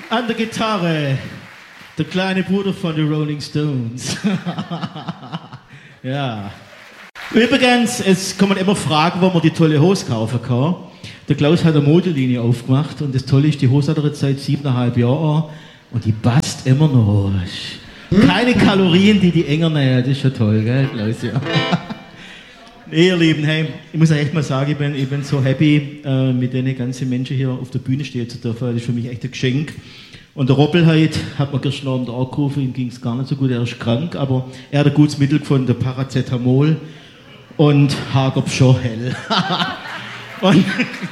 An der Gitarre, der kleine Bruder von den Rolling Stones. Ja. Übrigens, es kommen immer Fragen, wo man die tolle Hose kaufen kann. Der Klaus hat eine Modelinie aufgemacht und das Tolle ist, die Hose hat er jetzt seit 7,5 Jahren und die passt immer noch. Keine Kalorien, die enger nähen, das ist schon toll, gell, Klaus? Ja. Ihr Lieben, hey, ich muss echt mal sagen, ich bin so happy, mit den ganzen Menschen hier auf der Bühne stehen zu dürfen. Das ist für mich echt ein Geschenk. Und der Roppel hat mir gestern Abend angerufen, ihm ging es gar nicht so gut, er ist krank, aber er hat ein gutes Mittel gefunden, Paracetamol und hagert schon hell. Und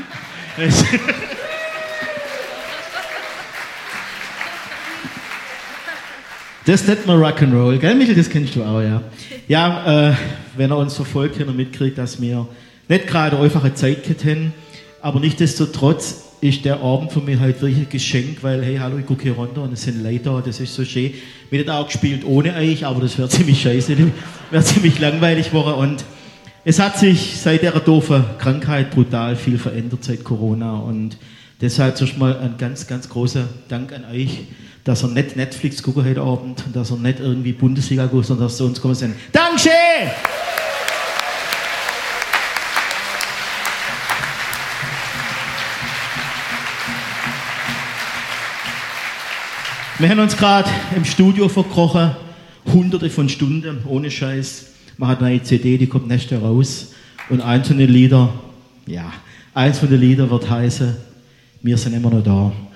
das nennt man Rock'n'Roll, gell Michael, das kennst du auch, ja. Ja, wenn er uns verfolgt und mitkriegt, dass wir nicht gerade eine einfache Zeit hatten, aber nichtsdestotrotz ist der Abend für mich halt wirklich ein Geschenk, weil, hey, hallo, ich gucke hier runter und es sind Leute da, das ist so schön. Wir hätten auch gespielt ohne euch, aber das wäre ziemlich scheiße, wäre ziemlich langweilig geworden und es hat sich seit der doofen Krankheit brutal viel verändert, seit Corona und deshalb zuerst mal ein ganz, ganz großer Dank an euch, dass ihr nicht Netflix gucken heute Abend, dass ihr nicht irgendwie Bundesliga guckt, sondern dass ihr uns kommen sind. Dankeschön! Wir haben uns gerade im Studio verkrochen, hunderte von Stunden, ohne Scheiß. Man hat eine CD, die kommt nächstes Jahr raus. Und eins von den Liedern wird heißen, wir sind immer noch da.